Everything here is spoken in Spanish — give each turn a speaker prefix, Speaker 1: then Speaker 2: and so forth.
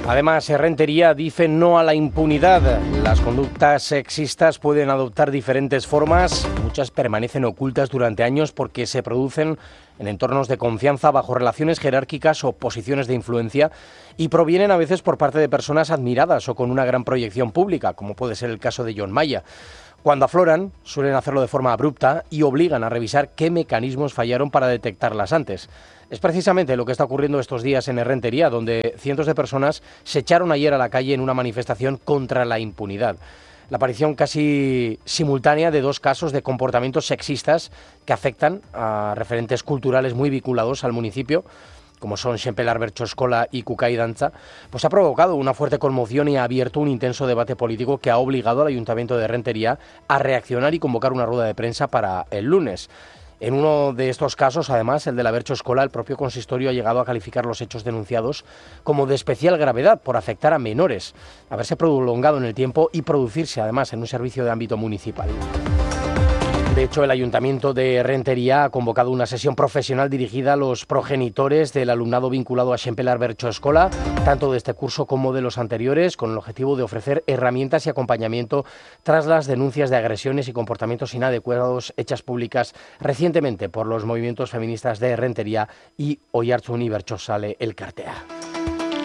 Speaker 1: Además, Errentería dice no a la impunidad. Las conductas sexistas pueden adoptar diferentes formas. Muchas permanecen ocultas durante años porque se producen en entornos de confianza, bajo relaciones jerárquicas o posiciones de influencia, y provienen a veces por parte de personas admiradas o con una gran proyección pública, como puede ser el caso de Jon Maya. Cuando afloran, suelen hacerlo de forma abrupta y obligan a revisar qué mecanismos fallaron para detectarlas antes. Es precisamente lo que está ocurriendo estos días en Errentería, donde cientos de personas se echaron ayer a la calle en una manifestación contra la impunidad. La aparición casi simultánea de dos casos de comportamientos sexistas que afectan a referentes culturales muy vinculados al municipio, como son Xempelar Bertxoskola y Kukai Dantza, pues ha provocado una fuerte conmoción y ha abierto un intenso debate político que ha obligado al Ayuntamiento de Errentería a reaccionar y convocar una rueda de prensa para el lunes. En uno de estos casos, además, el de la Bertxoskola, el propio consistorio ha llegado a calificar los hechos denunciados como de especial gravedad por afectar a menores, haberse prolongado en el tiempo y producirse, además, en un servicio de ámbito municipal. De hecho, el Ayuntamiento de Errentería ha convocado una sesión profesional dirigida a los progenitores del alumnado vinculado a Xempelar Bertxoskola, tanto de este curso como de los anteriores, con el objetivo de ofrecer herramientas y acompañamiento tras las denuncias de agresiones y comportamientos inadecuados hechas públicas recientemente por los movimientos feministas de Errentería y Oiartzun y Bertsozale Elkartea.